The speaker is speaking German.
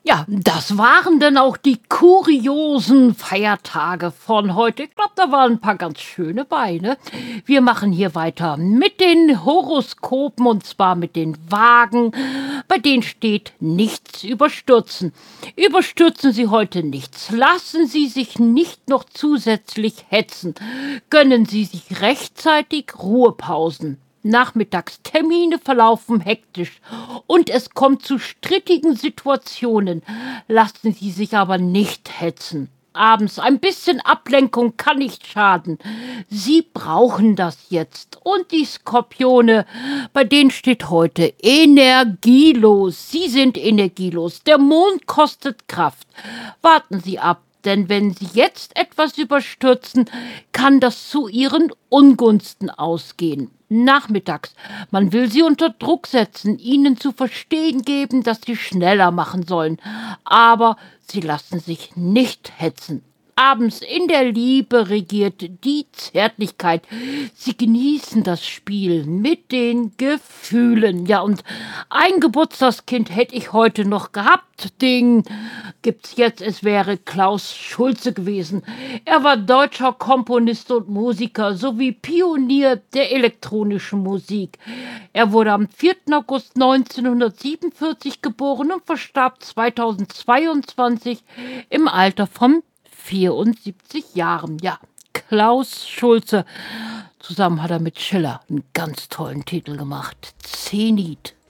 Ja, das waren dann auch die kuriosen Feiertage von heute. Ich glaube, da waren ein paar ganz schöne bei, ne? Wir machen hier weiter mit den Horoskopen und zwar mit den Wagen. Bei denen steht nichts überstürzen. Überstürzen Sie heute nichts. Lassen Sie sich nicht noch zusätzlich hetzen. Gönnen Sie sich rechtzeitig Ruhepausen. Nachmittagstermine verlaufen hektisch und es kommt zu strittigen Situationen. Lassen Sie sich aber nicht hetzen. Abends ein bisschen Ablenkung kann nicht schaden. Sie brauchen das jetzt. Und die Skorpione, bei denen steht heute energielos. Sie sind energielos. Der Mond kostet Kraft. Warten Sie ab. Denn wenn Sie jetzt etwas überstürzen, kann das zu Ihren Ungunsten ausgehen. Nachmittags. Man will Sie unter Druck setzen, Ihnen zu verstehen geben, dass Sie schneller machen sollen. Aber Sie lassen sich nicht hetzen. Abends in der Liebe regiert die Zärtlichkeit. Sie genießen das Spiel mit den Gefühlen. Ja, und ein Geburtstagskind hätte ich heute noch gehabt. Den gibt's jetzt. Es wäre Klaus Schulze gewesen. Er war deutscher Komponist und Musiker sowie Pionier der elektronischen Musik. Er wurde am 4. August 1947 geboren und verstarb 2022 im Alter von 74 Jahren. Ja, Klaus Schulze. Zusammen hat er mit Schiller einen ganz tollen Titel gemacht. Zenit.